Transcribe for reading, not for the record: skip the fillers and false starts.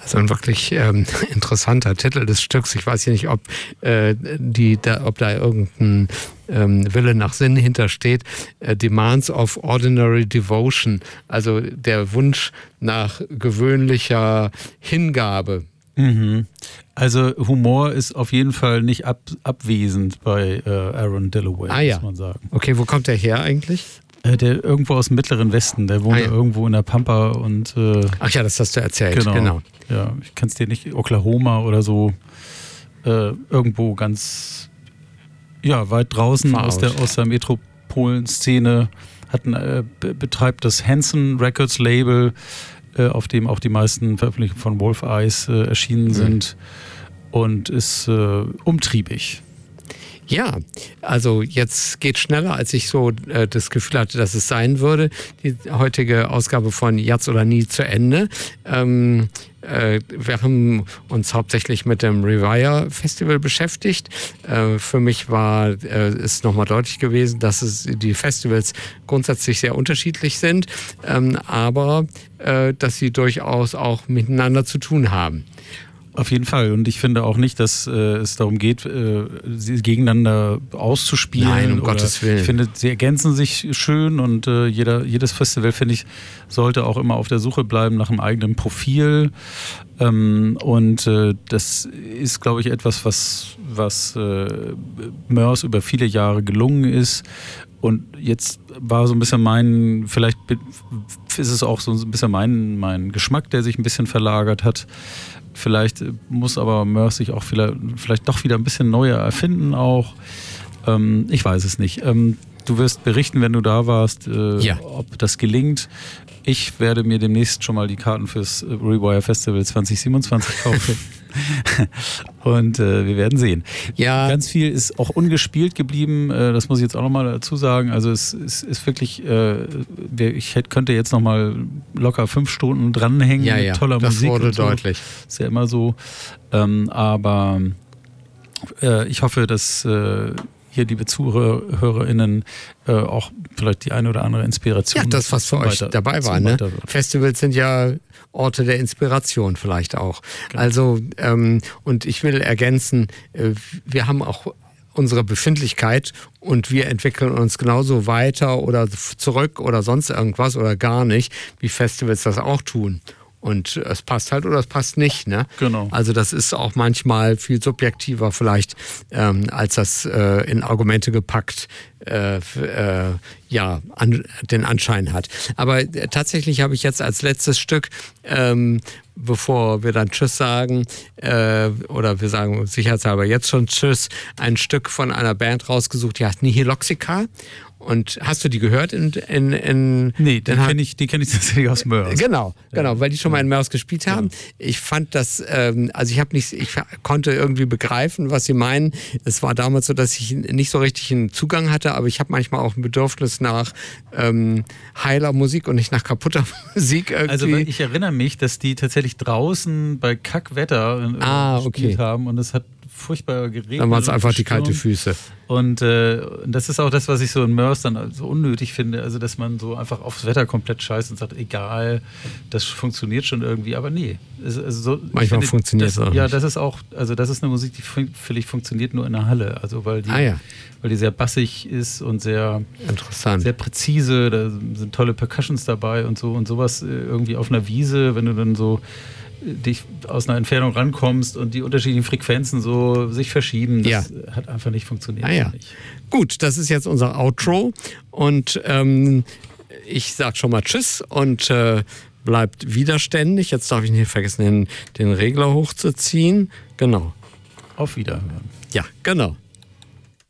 Also ein wirklich interessanter Titel des Stücks. Ich weiß ja nicht, ob da irgendein Wille nach Sinn hintersteht. Demands of Ordinary Devotion, also der Wunsch nach gewöhnlicher Hingabe. Also Humor ist auf jeden Fall nicht abwesend bei Aaron Dillaway, muss man sagen. Okay, wo kommt der her eigentlich? Der irgendwo aus dem Mittleren Westen, der wohnt irgendwo in der Pampa und ach ja, das hast du erzählt, genau. Ja, ich kann es dir nicht, Oklahoma oder so, irgendwo ganz weit draußen aus der Metropolenszene, betreibt das Hanson Records Label, auf dem auch die meisten Veröffentlichungen von Wolf Eyes erschienen sind und ist umtriebig. Ja, also jetzt geht schneller, als ich so das Gefühl hatte, dass es sein würde. Die heutige Ausgabe von Jetzt oder Nie zu Ende. Wir haben uns hauptsächlich mit dem Rewire Festival beschäftigt. Für mich ist nochmal deutlich gewesen, dass die Festivals grundsätzlich sehr unterschiedlich sind, aber dass sie durchaus auch miteinander zu tun haben. Auf jeden Fall. Und ich finde auch nicht, dass es darum geht, sie gegeneinander auszuspielen. Nein, um Gottes Willen. Ich finde, sie ergänzen sich schön und jedes Festival, finde ich, sollte auch immer auf der Suche bleiben nach einem eigenen Profil. Und das ist, glaube ich, etwas, was Mörs über viele Jahre gelungen ist. Und jetzt war so ein bisschen vielleicht ist es auch so ein bisschen mein Geschmack, der sich ein bisschen verlagert hat. Vielleicht muss aber Mörs sich auch vielleicht doch wieder ein bisschen neuer erfinden auch. Ich weiß es nicht. Du wirst berichten, wenn du da warst, ob das gelingt. Ich werde mir demnächst schon mal die Karten fürs Rewire Festival 2027 kaufen. Und wir werden sehen. Ja. Ganz viel ist auch ungespielt geblieben. Das muss ich jetzt auch nochmal dazu sagen. Also es ist wirklich, ich könnte jetzt nochmal locker 5 Stunden dranhängen mit toller Musik. Das wurde deutlich. Ist ja immer so. Aber ich hoffe, dass hier, liebe ZuhörerInnen, auch vielleicht die eine oder andere Inspiration. Ja, das, was für euch dabei war. Ne? Festivals sind ja Orte der Inspiration vielleicht auch. Genau. Also, und ich will ergänzen, wir haben auch unsere Befindlichkeit und wir entwickeln uns genauso weiter oder zurück oder sonst irgendwas oder gar nicht, wie Festivals das auch tun. Und es passt halt oder es passt nicht, ne? Genau. Also das ist auch manchmal viel subjektiver vielleicht, als das in Argumente gepackt den Anschein hat. Aber tatsächlich habe ich jetzt als letztes Stück, bevor wir dann Tschüss sagen, oder wir sagen sicherheitshalber jetzt schon Tschüss, ein Stück von einer Band rausgesucht, die heißt Nihiloxica. Und hast du die gehört? Nee, die kenne ich tatsächlich aus Mörs. Genau, weil die schon mal in Mörs gespielt haben. Ja. Ich fand das, ich konnte irgendwie begreifen, was sie meinen. Es war damals so, dass ich nicht so richtig einen Zugang hatte, aber ich habe manchmal auch ein Bedürfnis nach heiler Musik und nicht nach kaputter Musik irgendwie. Also ich erinnere mich, dass die tatsächlich draußen bei Kackwetter gespielt haben und es hat furchtbar geregnet. Dann waren es einfach die kalte Füße. Und das ist auch das, was ich so in Mörs dann so unnötig finde, also dass man so einfach aufs Wetter komplett scheißt und sagt, egal, das funktioniert schon irgendwie, aber nee. Manchmal funktioniert es auch ja, nicht. Das ist auch, also das ist eine Musik, die völlig funktioniert nur in der Halle, also weil die sehr bassig ist und sehr interessant, sehr präzise, da sind tolle Percussions dabei und so und sowas irgendwie auf einer Wiese, wenn du dann so dich aus einer Entfernung rankommst und die unterschiedlichen Frequenzen so sich verschieben, das hat einfach nicht funktioniert. Gut, das ist jetzt unser Outro und ich sag schon mal Tschüss und bleibt widerständig. Jetzt darf ich nicht vergessen, den Regler hochzuziehen. Genau. Auf Wiederhören. Ja, genau.